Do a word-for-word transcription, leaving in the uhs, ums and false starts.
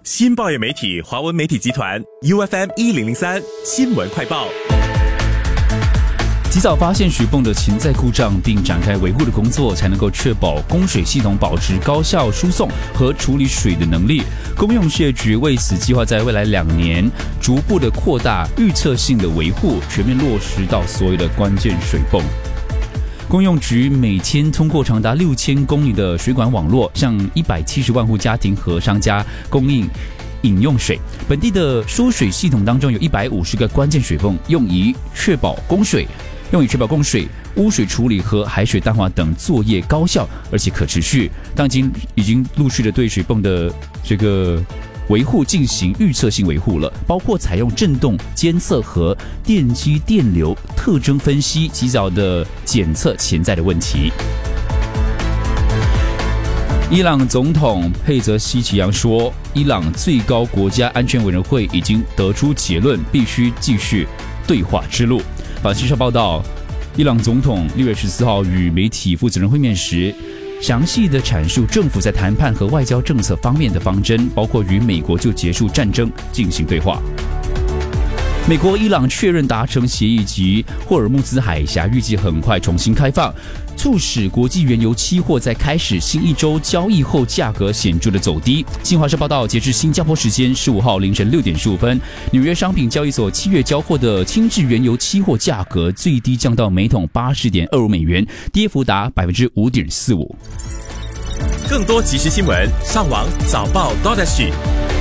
新报业媒体华文媒体集团 U F M 一零零三新闻快报。 及早发现水泵的潜在故障，并展开维护的工作，才能够确保供水系统保持高效输送和处理水的能力。公用事业局为此计划在未来两年逐步的扩大预测性的维护，全面落实到所有的关键水泵。公用局每天通过长达六千公里的水管网络，向一百七十万户家庭和商家供应饮用水。本地的输水系统当中有一百五十个关键水泵，用以确保供水。用以确保供水、污水处理和海水淡化等作业高效而且可持续。当今已经陆续的对水泵的这个维护进行预测性维护了，包括采用震动监测和电机电流特征分析，及早的检测潜在的问题。伊朗总统佩泽希奇扬说，伊朗最高国家安全委员会已经得出结论，必须继续对话之路。法新社报道，伊朗总统六月十四号与媒体负责人会面时，详细的阐述政府在谈判和外交政策方面的方针，包括与美国就结束战争进行对话。美国、伊朗确认达成协议及霍尔木兹海峡预计很快重新开放，促使国际原油期货在开始新一周交易后价格显著的走低。新华社报道，截至新加坡时间十五号凌晨六点十五分，纽约商品交易所七月交货的轻质原油期货价格最低降到每桶八十点二五美元，跌幅达百分之五点四五。 更多即时新闻，上网早报 .S